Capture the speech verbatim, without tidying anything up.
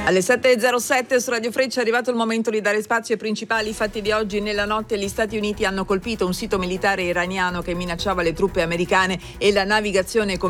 Alle sette e zero sette su Radio Freccia è arrivato il momento di dare spazio ai principali fatti di oggi. Nella notte gli Stati Uniti hanno colpito un sito militare iraniano che minacciava le truppe americane e la navigazione